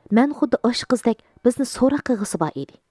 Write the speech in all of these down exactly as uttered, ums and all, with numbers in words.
Mən xuddi oş qizdek bizni so'roq qilg'isi bor edi.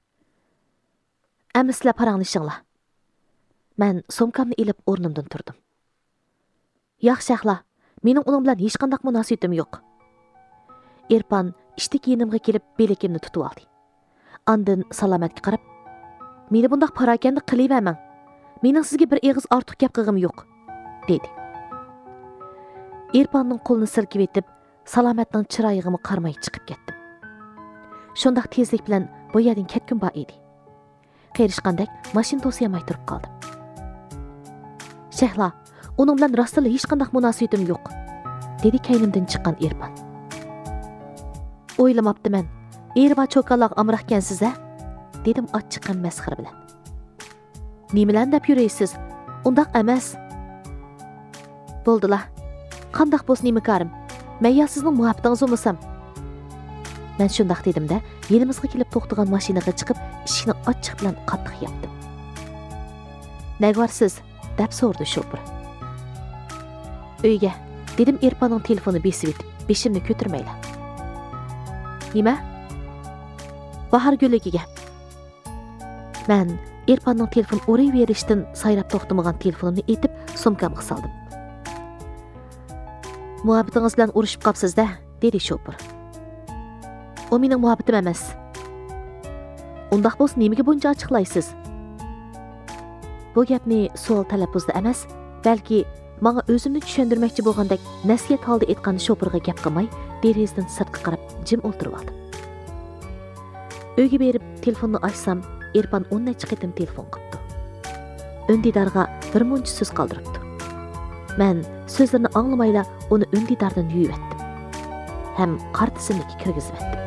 Әмі сілі параңлышыңла. Мән сомkamni ilib o'rnimdan turdim. Yaxshi axla, mening uning bilan hech qanday munosabatim yo'q. Erpan ishtik yenimga kelib belakimni tutib oldi. Andin salomatga qarab, meni bundaq parakanda qilavermang. Mening sizga bir eg'iz ortiq gap qilg'im yo'q, dedi. Erpanning qo'lini silkib etib, salomatning chiroyig'ini qarmay chiqib ketdim. Shundaq tezlik bilan bu yerdan ketgim bor edi. Qerishqandek mashina to'siyamay turib qoldim. Shehla, uning bilan rostla hech qanday munosabatim yo'q, dedi kaynimdan chiqqan Erpan. O'ylamabdiman. Erba cho'kaloq amraqkansiz-a? Dedim ochiqqan masxara bilan. Nimalan deb yuraysiz? Undaq emas. Bo'ldilar. Qandaq bo'lsa nima qarim? Men ya sizning muhabbatingiz bo'lmasam. Men shundaq dedim-da, yenimizga kelib to'xtagan mashinaga chiqib, eshikni ochiq bilan qattiq yopdim. "Nagvarsiz?" deb so'rdi shofir. "Uyga", dedim Erpanning telefoni besib etib, beshimni ko'tarmaylar. "Nima?" "Bahar guligiga." Men Erpanning telefon o'rayverishdan sayrab to'xtamagan telefonimni etib, sumkamga soldim. "Muhabbatingiz bilan urushib qolibsiz-da", dedi shofir. "O mening muhabbatim emas." "Undaq bo'lsa nimaga buncha ochiqlaysiz?" Bu gapni savol talaffuzda emas, balki menga o'zimni tushundirmoqchi bo'lgandek nasihat holda aytgan shofirga gap qilmay, derazdan sirtqa qarab jim o'tirib oldim. Uyga berib telefonni ochsam, Erpan o'n necha qitim telefon qildi. Undidorga bir muncha so'z qoldiribdi. Men so'zlarini anglamayla uni undidardan yuvatdim. Ham qartisimniki kirgizib etdim.